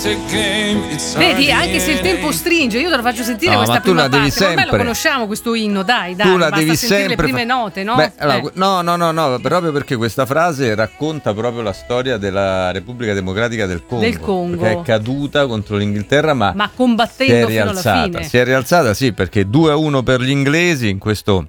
Vedi, anche se il tempo stringe, io te lo faccio sentire questa prima parte. Ormai lo conosciamo questo inno, dai, tu la basta devi sentire sempre le prime note, no? Beh, allora, no, proprio perché questa frase racconta proprio la storia della Repubblica Democratica del Congo. Che è caduta contro l'Inghilterra, ma combattendo fino alla fine. Si è rialzata, sì, perché 2-1 per gli inglesi in questo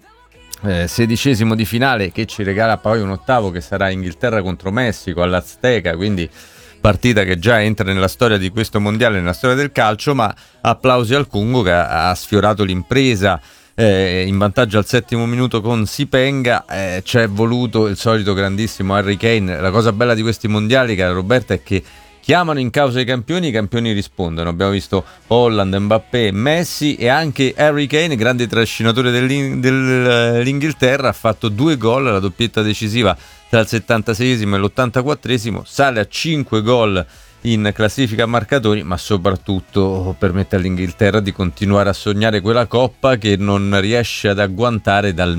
16esimo di finale, che ci regala poi un ottavo che sarà Inghilterra contro Messico all'Azteca, quindi partita che già entra nella storia di questo mondiale, nella storia del calcio. Ma applausi al Congo che ha sfiorato l'impresa in vantaggio al 7° minuto con Sipenga. C'è voluto il solito grandissimo Harry Kane. La cosa bella di questi mondiali, cara Roberta, è che chiamano in causa i campioni rispondono. Abbiamo visto Holland, Mbappé, Messi e anche Harry Kane, grande trascinatore dell'Inghilterra, ha fatto 2 gol, la doppietta decisiva tra il 76esimo e l'84esimo, sale a 5 gol in classifica marcatori, ma soprattutto permette all'Inghilterra di continuare a sognare quella coppa che non riesce ad agguantare dal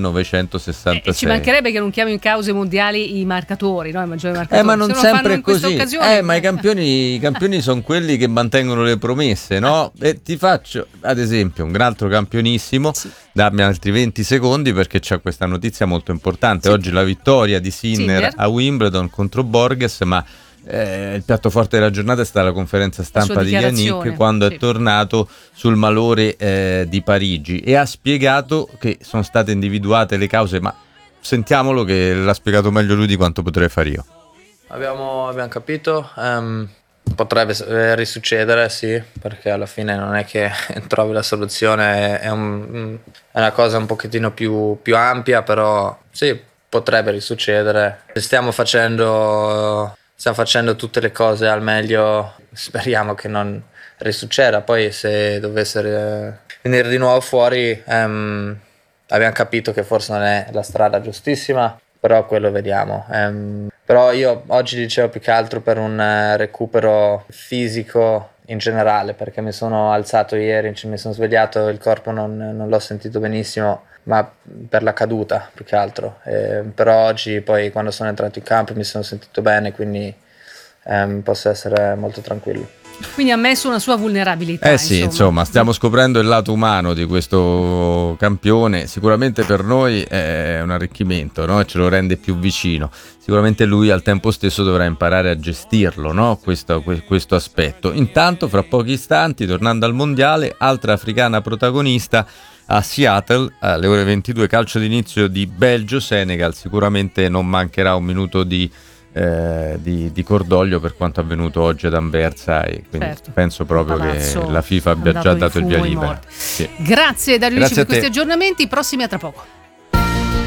1966. Ci mancherebbe che non chiami in causa i mondiali i marcatori, no? I maggiori marcatori. Ma non sempre è così. Ma i campioni sono quelli che mantengono le promesse, no? E ti faccio ad esempio un altro campionissimo, dammi altri 20 secondi perché c'è questa notizia molto importante. Oggi la vittoria di Sinner a Wimbledon contro Borges, ma il piatto forte della giornata è stata la conferenza stampa di Yannick quando è tornato sul malore di Parigi, e ha spiegato che sono state individuate le cause, ma sentiamolo che l'ha spiegato meglio lui di quanto potrei fare io. Abbiamo capito, potrebbe risuccedere, sì, perché alla fine non è che trovi la soluzione, è una cosa un pochettino più ampia, però sì, potrebbe risuccedere. Stiamo facendo tutte le cose al meglio, speriamo che non risucceda. Poi se dovesse venire di nuovo fuori, abbiamo capito che forse non è la strada giustissima, però quello vediamo. Però io oggi dicevo più che altro per un recupero fisico in generale, perché mi sono alzato ieri, mi sono svegliato, il corpo non l'ho sentito benissimo, ma per la caduta più che altro. Però oggi poi quando sono entrato in campo mi sono sentito bene, quindi posso essere molto tranquillo. Quindi ha messo una sua vulnerabilità. Sì, insomma, stiamo scoprendo il lato umano di questo campione. Sicuramente per noi è un arricchimento, no? Ce lo rende più vicino. Sicuramente lui al tempo stesso dovrà imparare a gestirlo, no? Questo aspetto. Intanto, fra pochi istanti, tornando al mondiale, altra africana protagonista a Seattle, alle ore 22, calcio d'inizio di Belgio-Senegal. Sicuramente non mancherà un minuto di cordoglio per quanto avvenuto oggi ad Anversa, e quindi penso proprio che la FIFA abbia già dato il via libera. Grazie Dario Ricci per questi aggiornamenti, prossimi a tra poco.